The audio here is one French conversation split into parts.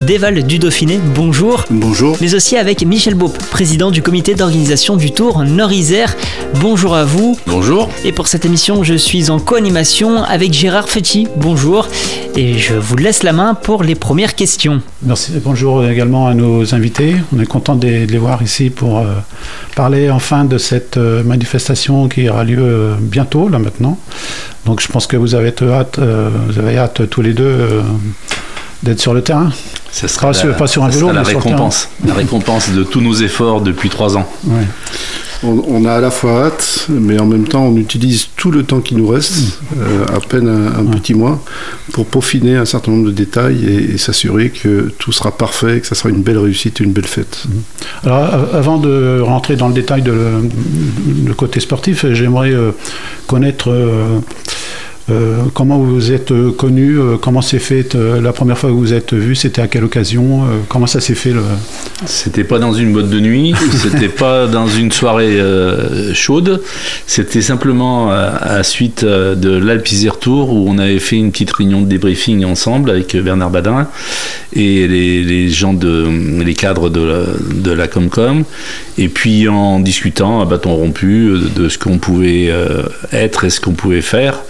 des Vals du Dauphiné. Bonjour. Bonjour. Mais aussi avec Michel Baup, président du comité d'organisation du Tour Nord-Isère. Bonjour à vous. Bonjour. Et pour cette émission, je suis en co-animation avec Gérard Feuty. Bonjour. Et je vous laisse la main pour les premières questions. Merci. Bonjour également à nos invités. On est content de les voir ici pour parler enfin de cette manifestation qui aura lieu bientôt, là maintenant. Donc je pense que vous avez hâte tous les deux d'être sur le terrain. Ça sera pas sur un vélo, mais sur le terrain. La récompense de tous nos efforts depuis 3 ans. Ouais. On a à la fois hâte, mais en même temps on utilise tout le temps qui nous reste, à peine un petit mois, pour peaufiner un certain nombre de détails et s'assurer que tout sera parfait, que ça sera une belle réussite et une belle fête. Alors avant de rentrer dans le détail de le côté sportif, j'aimerais connaître comment vous vous êtes connus, comment s'est fait la première fois que vous vous êtes vus, c'était à quelle occasion, comment ça s'est fait C'était pas dans une boîte de nuit, c'était pas dans une soirée chaude, c'était simplement à suite de l'Alpe-Isère Tour où on avait fait une petite réunion de débriefing ensemble avec Bernard Badin et les gens les cadres de la Comcom, et puis en discutant à bâton rompu de ce qu'on pouvait être et ce qu'on pouvait faire,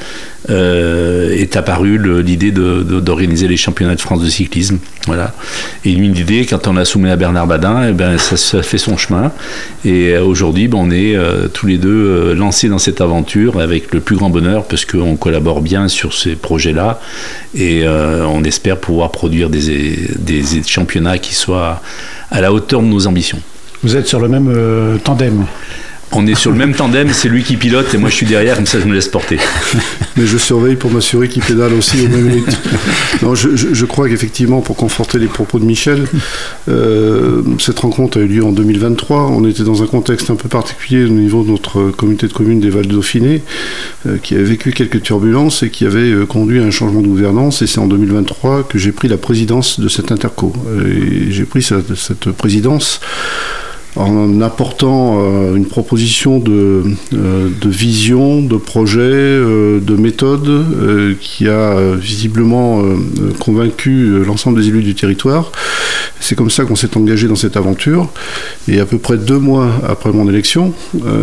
est apparue l'idée d'organiser les championnats de France de cyclisme. Voilà. Et une idée, quand on l'a soumis à Bernard Badin, ça fait son chemin. Et aujourd'hui, on est tous les deux lancés dans cette aventure avec le plus grand bonheur parce qu'on collabore bien sur ces projets-là et on espère pouvoir produire des championnats qui soient à la hauteur de nos ambitions. Vous êtes sur le même tandem. On est sur le même tandem, c'est lui qui pilote et moi je suis derrière, comme ça je me laisse porter. Mais je surveille pour m'assurer qu'il pédale aussi au même rythme. Non, je crois qu'effectivement, pour conforter les propos de Michel, cette rencontre a eu lieu en 2023. On était dans un contexte un peu particulier au niveau de notre communauté de communes des Vals du Dauphiné, qui avait vécu quelques turbulences et qui avait conduit à un changement de gouvernance. Et c'est en 2023 que j'ai pris la présidence de cette interco. Et j'ai pris cette présidence en apportant une proposition de vision, de projet, de méthode qui a visiblement convaincu l'ensemble des élus du territoire. C'est comme ça qu'on s'est engagé dans cette aventure. Et à peu près 2 mois après mon élection,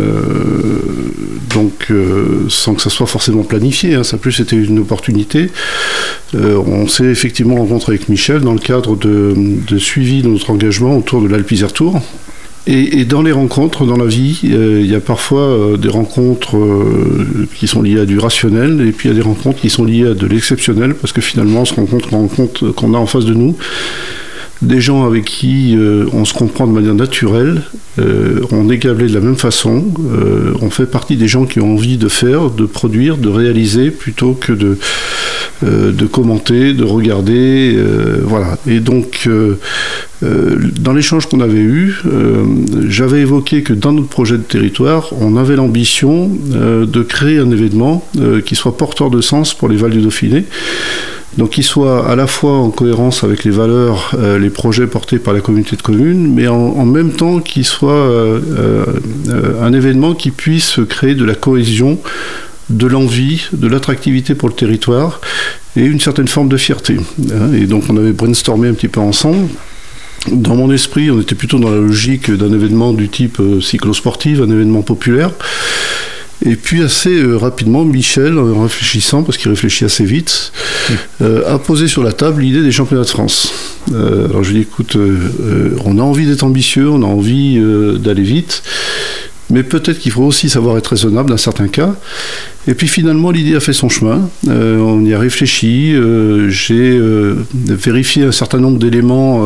donc sans que ça soit forcément planifié, ça plus c'était une opportunité, on s'est effectivement rencontré avec Michel dans le cadre de suivi de notre engagement autour de l'Alpe-Isère Tour. Et dans les rencontres, dans la vie, il y a parfois des rencontres qui sont liées à du rationnel, et puis il y a des rencontres qui sont liées à de l'exceptionnel, parce que finalement, on se rend compte qu'on a en face de nous des gens avec qui on se comprend de manière naturelle, on est câblés de la même façon, on fait partie des gens qui ont envie de faire, de produire, de réaliser, plutôt que de commenter, de regarder, voilà. Et donc, dans l'échange qu'on avait eu, j'avais évoqué que dans notre projet de territoire, on avait l'ambition de créer un événement qui soit porteur de sens pour les Vals du Dauphiné. Donc qu'il soit à la fois en cohérence avec les valeurs, les projets portés par la communauté de communes, mais en même temps qu'il soit un événement qui puisse créer de la cohésion, de l'envie, de l'attractivité pour le territoire et une certaine forme de fierté. Et donc on avait brainstormé un petit peu ensemble. Dans mon esprit, on était plutôt dans la logique d'un événement du type cyclosportif, un événement populaire. Et puis assez rapidement, Michel, en réfléchissant, parce qu'il réfléchit assez vite, a posé sur la table l'idée des championnats de France. Alors je lui ai dit, écoute, on a envie d'être ambitieux, on a envie d'aller vite, mais peut-être qu'il faut aussi savoir être raisonnable dans certains cas. Et puis finalement, l'idée a fait son chemin, on y a réfléchi, j'ai vérifié un certain nombre d'éléments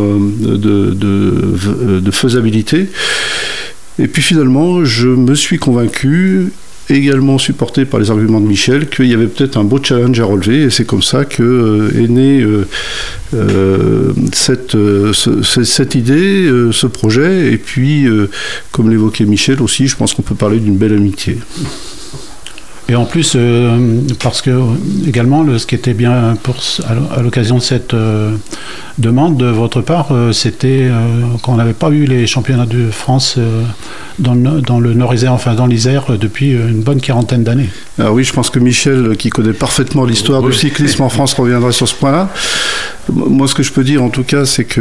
de faisabilité, et puis finalement, je me suis convaincu, également supporté par les arguments de Michel, qu'il y avait peut-être un beau challenge à relever, et c'est comme ça que est née cette idée, ce projet, et puis, comme l'évoquait Michel aussi, je pense qu'on peut parler d'une belle amitié. Et en plus, parce que également, ce qui était bien à l'occasion de cette demande de votre part, c'était qu'on n'avait pas eu les championnats de France dans le Nord-Isère, enfin dans l'Isère, depuis une bonne 40aine d'années. Ah oui, je pense que Michel, qui connaît parfaitement l'histoire du cyclisme en France, reviendra sur ce point-là. Moi, ce que je peux dire, en tout cas, c'est que